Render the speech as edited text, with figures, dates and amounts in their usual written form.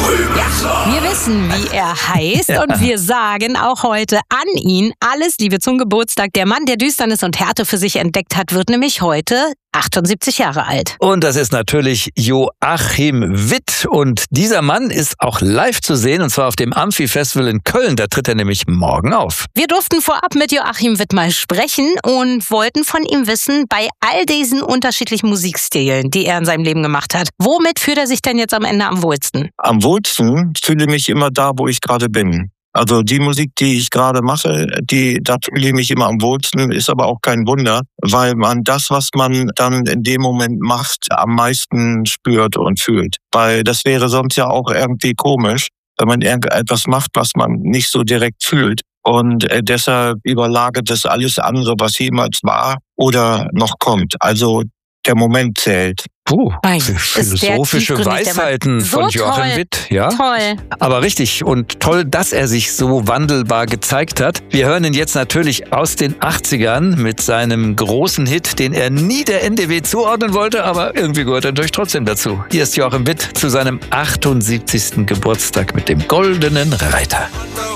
Ja, wir wissen, wie er heißt und wir sagen auch heute an ihn alles Liebe zum Geburtstag. Der Mann, der Düsternis und Härte für sich entdeckt hat, wird nämlich heute 78 Jahre alt. Und das ist natürlich Joachim Witt. Und dieser Mann ist auch live zu sehen, und zwar auf dem Amphi-Festival in Köln. Da tritt er nämlich morgen auf. Wir durften vorab mit Joachim Witt mal sprechen und wollten von ihm wissen, bei all diesen unterschiedlichen Musikstilen, die er in seinem Leben gemacht hat, womit fühlt er sich denn jetzt am Ende am wohlsten? Am wohlsten fühle ich mich immer da, wo ich gerade bin. Also die Musik, die ich gerade mache, da fühle ich mich immer am wohlsten, ist aber auch kein Wunder, weil man das, was man dann in dem Moment macht, am meisten spürt und fühlt. Weil das wäre sonst ja auch irgendwie komisch, wenn man irgendetwas macht, was man nicht so direkt fühlt. Und deshalb überlagert das alles andere, was jemals war oder noch kommt. Also der Moment zählt. Philosophische Weisheiten von Joachim Witt. Ja? Toll. Aber richtig und toll, dass er sich so wandelbar gezeigt hat. Wir hören ihn jetzt natürlich aus den 80ern mit seinem großen Hit, den er nie der NDW zuordnen wollte, aber irgendwie gehört er natürlich trotzdem dazu. Hier ist Joachim Witt zu seinem 78. Geburtstag mit dem Goldenen Reiter.